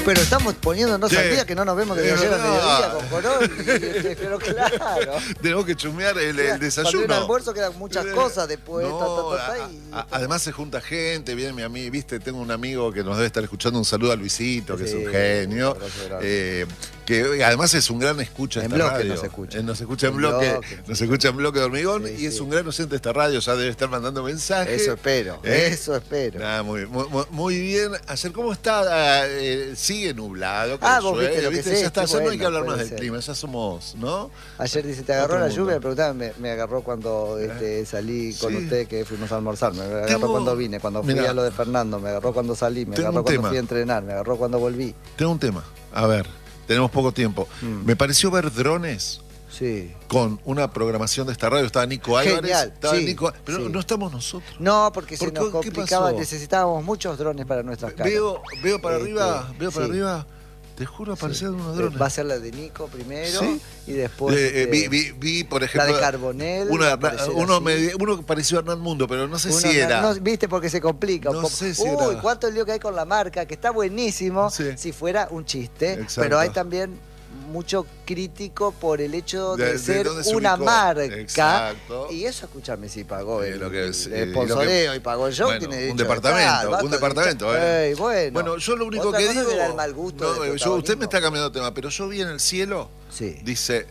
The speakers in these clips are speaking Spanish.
Pero estamos poniéndonos Sí. al día que no nos vemos desde ayer al mediodía con Corol. Pero claro. Tenemos que chumear el Cuando hay desayuno. un almuerzo quedan muchas cosas después. No, Y... además se junta gente, viene mi amigo, viste, tengo un amigo que nos debe estar escuchando, un saludo a Luisito, que Sí, es un genio, un abrazo grande. que además es un gran escucha de En esta bloque radio. nos escucha. Nos escucha en bloque, nos escucha en bloque de hormigón, Sí, y es sí. un gran oyente de esta radio, ya debe estar mandando mensajes. Eso espero, eso espero. Nada, muy bien. Ayer, ¿cómo está? Sigue nublado. que Vos llueve, viste lo que sé, ya está, qué ya no hay bueno, que hablar puede más del ser. clima, ya somos, ¿no? Ayer dice, ¿te agarró Otro la mundo. lluvia? Me preguntaban, me agarró cuando salí con Sí. usted, que fuimos a almorzar. Me agarró Tengo- cuando vine, cuando fui Mirá. a lo de Fernando. Me agarró cuando salí, me Tengo agarró un cuando tema. fui a entrenar, me agarró cuando volví. Tengo un tema. A ver, tenemos poco tiempo. Me pareció ver drones Sí. con una programación de esta radio. Estaba Nico Álvarez. Genial, Estaba sí, Nico, pero sí. no estamos nosotros. No, porque se ¿Por nos qué? ¿Qué complicaba, pasó? necesitábamos muchos drones para nuestras caras. Veo para arriba, sí. te juro, aparecieron unos drones. Va a ser la de Nico primero ¿Sí? y después vi, por ejemplo, la de Carbonell. uno así. uno pareció Hernán Mundo, pero no sé Uno si era. no, viste, porque se complica un No poco. sé si Uy, era. cuánto lío que hay con la marca, que está buenísimo Sí. si fuera un chiste, Exacto. pero hay también mucho crítico por el hecho de De ser dónde se una ubicó. marca. Exacto. Y eso, escúchame, si pagó el, Lo que es, el lo que- sponsoreo y pagó el show, Bueno, tiene un derecho de departamento, estar, basta un de departamento, hinchar. Ey, bueno, yo lo único Otra que cosa digo. era el mal gusto no, del usted me protagonismo. está cambiando de tema, pero yo vi en el cielo, Sí. dice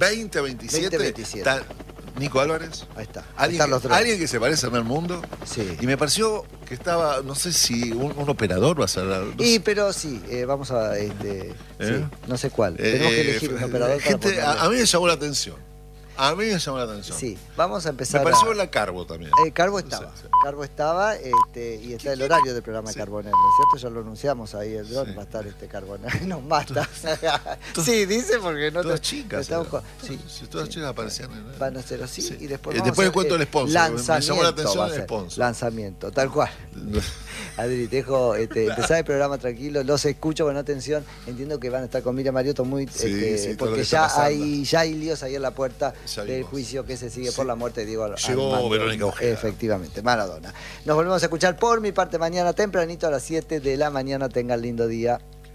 2027. 2027. Está Nico Álvarez. Ahí está. Ahí Alguien, están los drones. alguien que se parece a Hernán Mundo. Sí. Y me pareció que estaba, no sé si un operador va a ser. No Y sé. pero sí, vamos a sí, no sé cuál. Tenemos que elegir un operador para gente, ponerle. a mí me llamó la atención. A mí me llamó la atención. Sí, vamos a Me empezar. pareció ver la Carbo también. Carbo estaba. Sí. Carbo estaba y está el horario del programa de Carbonell, ¿no es cierto? Ya lo anunciamos ahí, el dron va a estar Carbonell. Nos mata. Sí, dice porque no Todas te- chicas. estamos eran. con- sí, Sí, todas chicas aparecían en van a ser así Sí. y después Después vamos a hacer, cuento el sponsor, lanzamiento me llamó la atención va a el ser. sponsor. Lanzamiento, tal cual. Adri, te dejo empezar el programa tranquilo, los escucho con atención, entiendo que van a estar con Miriam Mariotto muy Sí, todo lo porque que está ya hay líos ahí en la puerta Ya del vimos. juicio que se sigue Sí. por la muerte de Diego Llegó Armando Verónica Ojeda. Efectivamente, Maradona. Nos volvemos a escuchar por mi parte mañana tempranito a las 7 de la mañana. Tengan lindo día.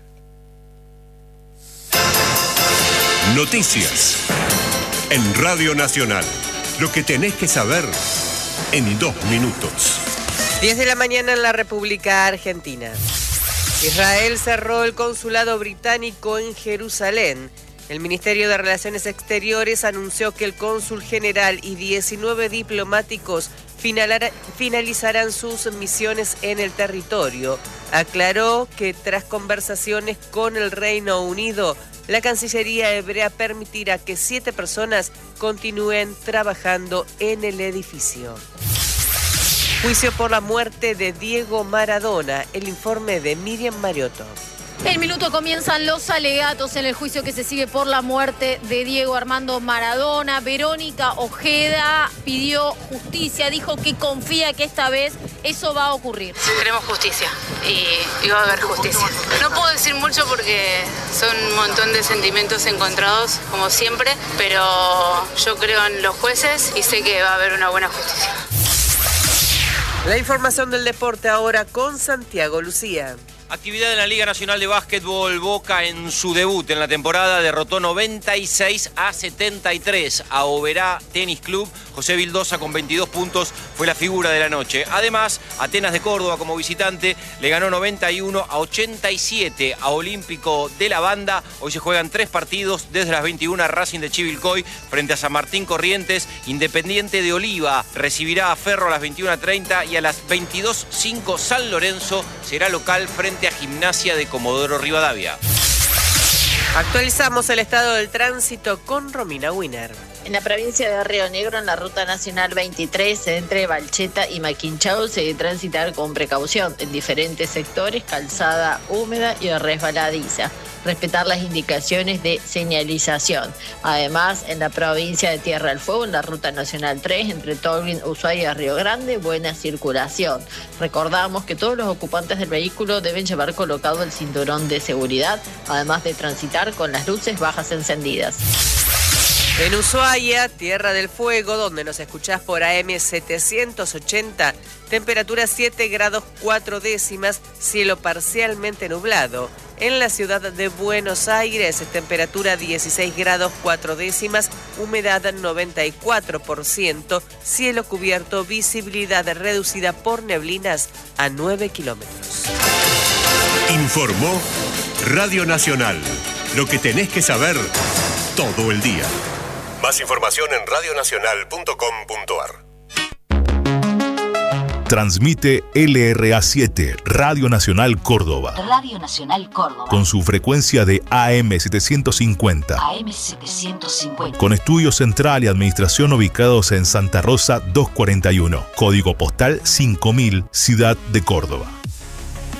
Noticias en Radio Nacional. Lo que tenés que saber en 2 minutos. 10 de la mañana en la República Argentina. Israel cerró el consulado británico en Jerusalén. El Ministerio de Relaciones Exteriores anunció que el cónsul general y 19 diplomáticos finalizarán sus misiones en el territorio. Aclaró que tras conversaciones con el Reino Unido, la Cancillería hebrea permitirá que 7 personas continúen trabajando en el edificio. Juicio por la muerte de Diego Maradona. El informe de Miriam Mariotto. El minuto comienzan los alegatos en el juicio que se sigue por la muerte de Diego Armando Maradona. Verónica Ojeda pidió justicia, dijo que confía que esta vez eso va a ocurrir. Queremos justicia y va a haber justicia. No puedo decir mucho porque son un montón de sentimientos encontrados, como siempre, pero yo creo en los jueces y sé que va a haber una buena justicia. La información del deporte ahora con Santiago Lucía. Actividad en la Liga Nacional de Básquetbol. Boca en su debut en la temporada derrotó 96-73 a Oberá Tenis Club. José Vildosa con 22 puntos fue la figura de la noche. Además, Atenas de Córdoba como visitante le ganó 91-87 a Olímpico de la Banda. Hoy se juegan 3 partidos desde las 21. Racing de Chivilcoy frente a San Martín Corrientes. Independiente de Oliva recibirá a Ferro a las 21:30 y a las 22:05 San Lorenzo será local frente a Gimnasia de Comodoro Rivadavia. Actualizamos el estado del tránsito con Romina Winer. En la provincia de Río Negro, en la ruta nacional 23, entre Valcheta y Maquinchao, se debe transitar con precaución en diferentes sectores, calzada húmeda y resbaladiza. Respetar las indicaciones de señalización. Además, en la provincia de Tierra del Fuego, en la ruta nacional 3, entre Tolwyn, Ushuaia y Río Grande, buena circulación. Recordamos que todos los ocupantes del vehículo deben llevar colocado el cinturón de seguridad, además de transitar con las luces bajas encendidas. En Ushuaia, Tierra del Fuego, donde nos escuchás por AM 780, temperatura 7 grados 4 décimas, cielo parcialmente nublado. En la ciudad de Buenos Aires, temperatura 16 grados 4 décimas, humedad 94%, cielo cubierto, visibilidad reducida por neblinas a 9 kilómetros. Informó Radio Nacional. Lo que tenés que saber todo el día. Más información en radionacional.com.ar. Transmite LRA7, Radio Nacional Córdoba. Radio Nacional Córdoba. Con su frecuencia de AM 750. AM 750. Con estudio central y administración ubicados en Santa Rosa 241. Código postal 5000, Ciudad de Córdoba.